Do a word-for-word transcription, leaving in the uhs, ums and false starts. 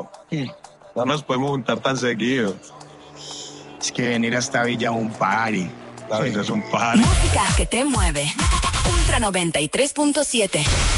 pero no nos podemos juntar tan seguido. Es que venir a esta villa es un party. La vida es un party. Música que te mueve. Ultra noventa y tres punto siete.